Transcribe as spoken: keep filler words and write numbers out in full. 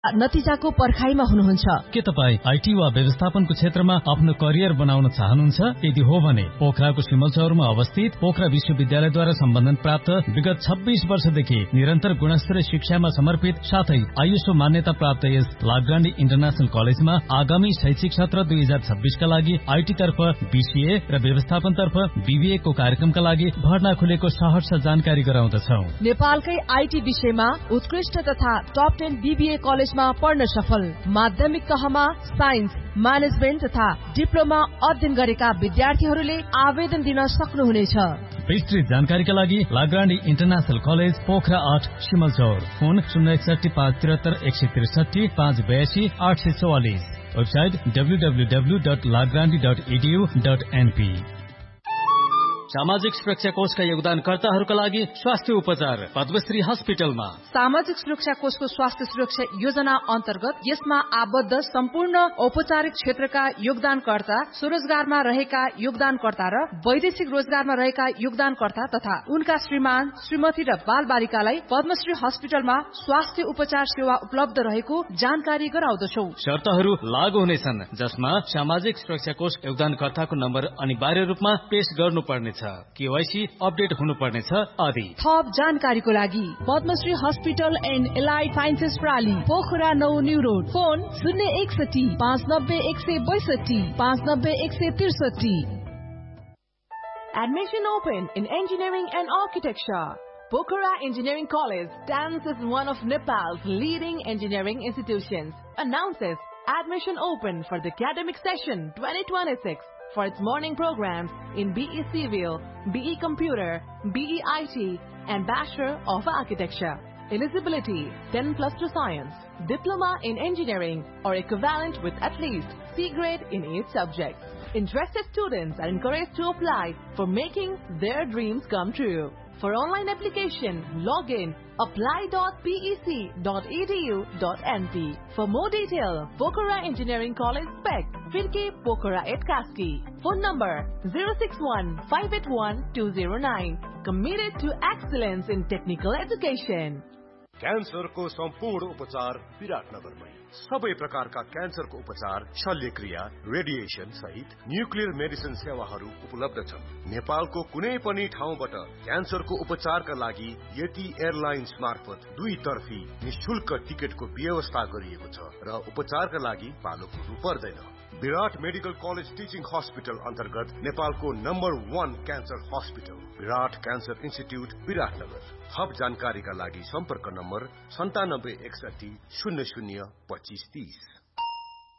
नतिजाको पर्खाइमा हुनुहुन्छ। के तपाईँ आईटी वा व्यवस्थापनको क्षेत्रमा आफ्नो करियर बनाउन चाहनुहुन्छ? यदि हो भने पोखराको सिमलचौरमा अवस्थित पोखरा विश्वविद्यालयद्वारा सम्बन्धन प्राप्त विगत छब्बीस वर्षदेखि निरन्तर गुणस्तरीय शिक्षामा समर्पित साथै आईएसओ मान्यता प्राप्त यस लाग्रान्डी इन्टरनेशनल कलेजमा आगामी शैक्षिक सत्र दुई हजार छब्बीसका लागि आईटी तर्फ बीसीए र व्यवस्थापन तर्फ बीबीए को कार्यक्रमका लागि भर्ना खुलेको सहर्ष जानकारी गराउँदछौ। नेपालकै आईटी विषयमा उत्कृष्ट तथा टप टेन बीबीए कलेजमा पढ्न सफल, माध्यमिक तहमा साइन्स, म्यानेजमेन्ट तथा डिप्लोमा अध्ययन गरेका विद्यार्थीहरूले आवेदन दिन सक्नुहुनेछ। विस्तृत जानकारीका लागि लाग्रान्डी इन्टरनेशनल कलेज पोखरा आठ सिमलचौर, फोन शून्य एकसठी पाँच त्रिहत्तर एक सय त्रिसठी पाँच बयासी आठ सय चौवालिस, website W W W dot लाग्रान्डी dot edu dot NP. सामाजिक सुरक्षा कोषका योगदानकर्ताहरूका लागि स्वास्थ्य उपचार पद्मश्री हस्पिटलमा। सामाजिक सुरक्षा कोषको स्वास्थ्य सुरक्षा योजना अन्तर्गत यसमा आबद्ध सम्पूर्ण औपचारिक क्षेत्रका योगदानकर्ता, स्वरोजगारमा रहेका योगदानकर्ता र वैदेशिक रोजगारमा रहेका योगदानकर्ता तथा उनका श्रीमान, श्रीमती र बाल बालिकालाई पद्मश्री हस्पिटलमा स्वास्थ्य उपचार सेवा उपलब्ध रहेको जानकारी गराउँदछौ। शर्तहरू लागू हुनेछन्, जसमा सामाजिक सुरक्षा कोष योगदानकर्ताको नम्बर अनिवार्य रूपमा पेश गर्नुपर्नेछ, केवाईसी अपडेट हुनुपर्नेछ आदि। थप जानकारीको लागि Padmashri hospital and allied sciences प्राली, Pokhara नौ न्यू रोड, फोन शून्य एकसठी पाँच नब्बे एक सय बैसठी पाँच नब्बे एक सय त्रिसठी। Admission open in engineering and architecture. Pokhara Engineering College stands as one of Nepal's leading engineering institutions. Announces admission open for the academic session twenty twenty-six. For its morning programs in B E Civil, B E Computer, B E I T, and Bachelor of Architecture. Eligibility ten plus two Science, Diploma in Engineering or equivalent with at least C grade in each subject. Interested students are encouraged to apply for making their dreams come true. For online application, log in apply dot p e c dot e d u dot n p. For more detail, Pokhara Engineering College Spec, Firke Pokhara at Kaski. Phone number zero six one five eight one two zero nine. Committed to excellence in technical education. क्यान्सरको सम्पूर्ण उपचार विराटनगरमै। सबै प्रकारका क्यान्सरको उपचार, शल्यक्रिया, radiation सहित nuclear medicine सेवाहरू उपलब्ध छन्। नेपालको कुनै पनि ठाउँबाट क्यान्सरको उपचारका लागि यति एयरलाइन्स मार्फत दुई तर्फी निशुल्क टिकटको व्यवस्था गरिएको छ र उपचारका लागि पालो पुग्नु पर्दैन। विराट मेडिकल कलेज टिचिङ हस्पिटल अन्तर्गत नेपालको नम्बर वन क्यान्सर हस्पिटल विराट क्यान्सर इन्स्टिट्युट विराटनगर। थप जानकारीका लागि सम्पर्क नम्बर सन्तानब्बे एकसठी शून्य शून्य पच्चिस तीस।